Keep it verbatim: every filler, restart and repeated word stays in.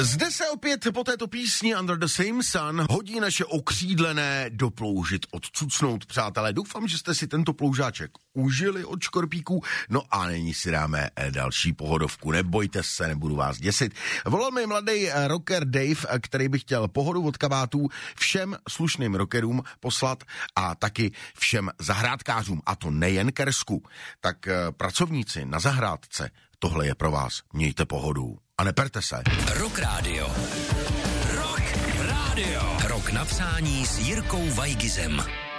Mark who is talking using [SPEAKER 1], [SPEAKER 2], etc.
[SPEAKER 1] Zde se opět po této písni Under the Same Sun hodí naše okřídlené doploužit, odcucnout, přátelé. Doufám, že jste si tento ploužáček užili od škorpíků, no a nyní si dáme další pohodovku. Nebojte se, nebudu vás děsit. Volal mi mladý rocker Dave, který by chtěl pohodu od kabátů všem slušným rockerům poslat a taky všem zahrádkářům, a to nejen kersku. Tak pracovníci na zahrádce, tohle je pro vás. Mějte pohodu. A neperte se.
[SPEAKER 2] Rock Radio. Rock Radio. Rock na přání s Jirkou Vajgizem.